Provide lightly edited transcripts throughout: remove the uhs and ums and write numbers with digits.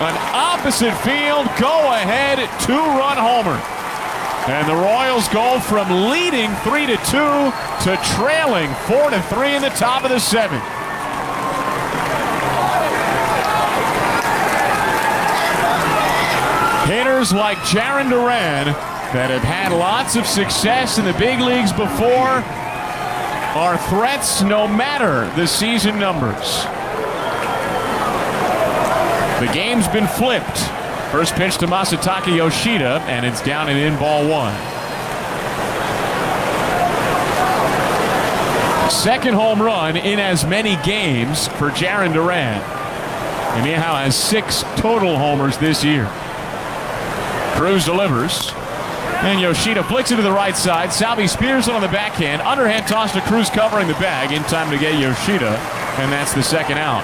An opposite field go-ahead two-run homer. And the Royals go from leading 3-2 to trailing 4-3 in the top of the seventh. Hitters like Jarren Duran that have had lots of success in the big leagues before are threats no matter the season numbers. The game's been flipped. First pitch to Masataka Yoshida, and it's down and in, ball one. Second home run in as many games for Jarren Duran. And he now has 6 total homers this year. Cruz delivers. And Yoshida flicks it to the right side. Salvi spears it on the backhand. Underhand toss to Cruz covering the bag. In time to get Yoshida. And that's the second out.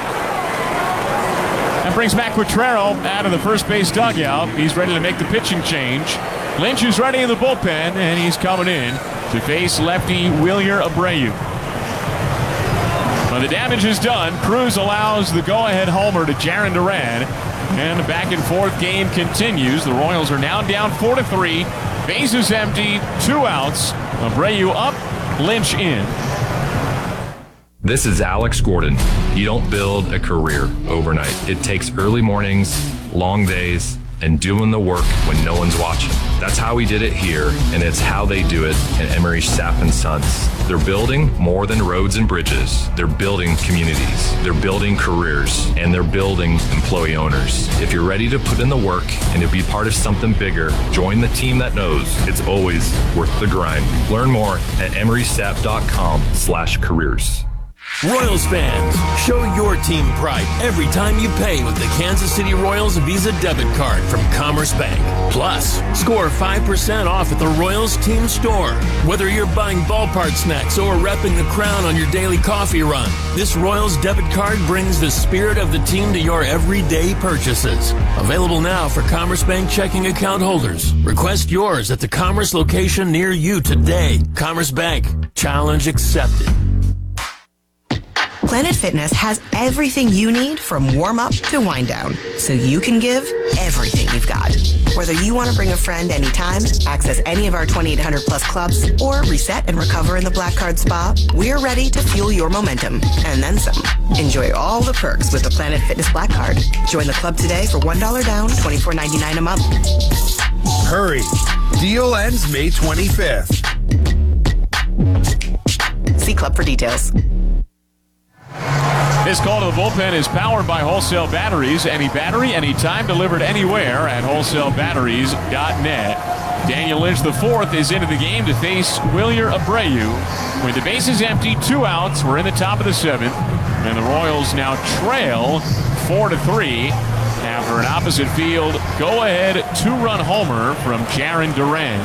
That brings Matt Quatraro out of the first base dugout. He's ready to make the pitching change. Lynch is ready in the bullpen. And he's coming in to face lefty Wilyer Abreu. Well, the damage is done. Cruz allows the go-ahead homer to Jarren Duran. And the back-and-forth game continues. The Royals are now down 4-3. Bases empty, 2 outs. Abreu up, Lynch in. This is Alex Gordon. You don't build a career overnight. It takes early mornings, long days, and doing the work when no one's watching. That's how we did it here, and it's how they do it at Emery Sapp & Sons. They're building more than roads and bridges. They're building communities. They're building careers, and they're building employee owners. If you're ready to put in the work and to be part of something bigger, join the team that knows it's always worth the grind. Learn more at emerysapp.com/careers. Royals fans, show your team pride every time you pay with the Kansas City Royals Visa debit card from Commerce Bank. Plus, score 5% off at the Royals team store. Whether you're buying ballpark snacks or repping the crown on your daily coffee run, this Royals debit card brings the spirit of the team to your everyday purchases. Available now for Commerce Bank checking account holders. Request yours at the Commerce location near you today. Commerce Bank. Challenge accepted. Planet Fitness has everything you need from warm-up to wind-down, so you can give everything you've got. Whether you want to bring a friend anytime, access any of our 2,800-plus clubs, or reset and recover in the Black Card Spa, we're ready to fuel your momentum, and then some. Enjoy all the perks with the Planet Fitness Black Card. Join the club today for $1 down, $24.99 a month. Hurry! Deal ends May 25th. See club for details. This call to the bullpen is powered by Wholesale Batteries. Any battery, anytime, delivered anywhere at wholesalebatteries.net. Daniel Lynch IV is into the game to face Wilyer Abreu. With the bases empty, 2 outs, we're in the top of the seventh. And the Royals now trail 4-3 after an opposite field go-ahead 2-run homer from Jarren Duran.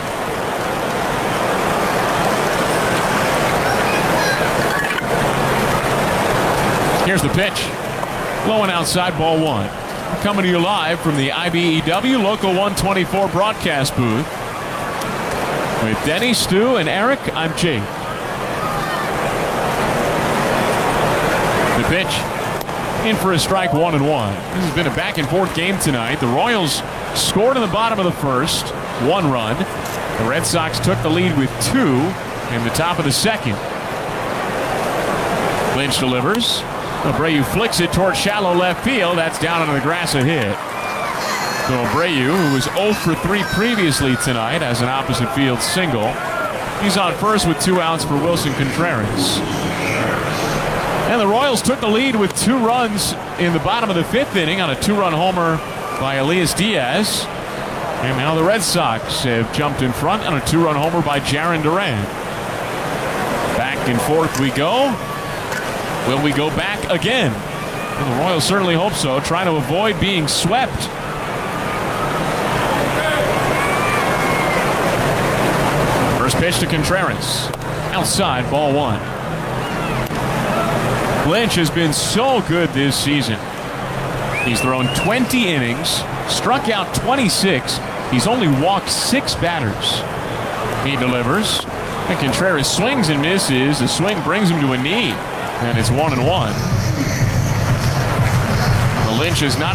Here's the pitch. Low and outside, ball one. Coming to you live from the IBEW Local 124 broadcast booth. With Denny, Stu, and Eric, I'm Jake. The pitch. In for a strike, 1-1. This has been a back-and-forth game tonight. The Royals scored in the bottom of the first, 1 run. The Red Sox took the lead with 2 in the top of the second. Lynch delivers. Abreu flicks it toward shallow left field. That's down onto the grass, a hit. So Abreu, who was 0 for 3 previously tonight as an opposite field single, he's on first with 2 outs for Wilson Contreras. And the Royals took the lead with 2 runs in the bottom of the 5th inning on a 2-run homer by Elias Diaz. And now the Red Sox have jumped in front on a 2-run homer by Jarren Duran. Back and forth we go. Will we go back again? Well, the Royals certainly hope so, trying to avoid being swept. First pitch to Contreras. Outside, ball 1. Lynch has been so good this season. He's thrown 20 innings, struck out 26. He's only walked 6 batters. He delivers. And Contreras swings and misses. The swing brings him to a knee. And it's 1-1. The Lynch is not